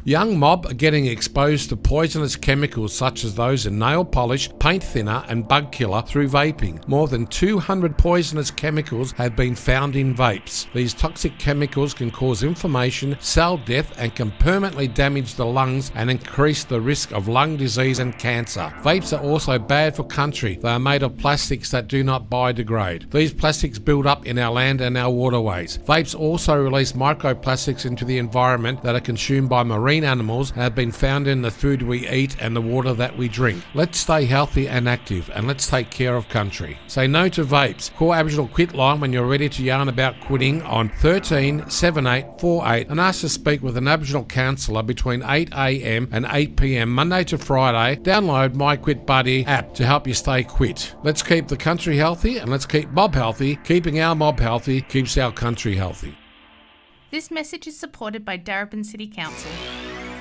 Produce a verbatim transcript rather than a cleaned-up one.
Young mob are getting exposed to poisonous chemicals such as those in nail polish, paint thinner and bug killer through vaping. More than two hundred poisonous chemicals have been found in vapes. These toxic chemicals can cause inflammation, cell death and can permanently damage the lungs and increase the risk of lung disease and cancer. Vapes are also bad for country. They are made of plastics that do not biodegrade. These plastics build up in our land and our waterways. Vapes also release microplastics into the environment that are consumed by marine animals and have been found in the food we eat and the water that we drink. Let's stay healthy and active, and let's take care of country. Say no to vapes. Call Aboriginal Quit Line when you're ready to yarn about quitting on thirteen seven eight four eight and ask to speak with an Aboriginal counsellor between eight a m and eight p m Monday to Friday. Download My Quit Buddy app to help you stay quit. Let's keep the country healthy and let's keep mob healthy. Keeping our mob healthy keeps our country healthy. This message is supported by Darebin City Council.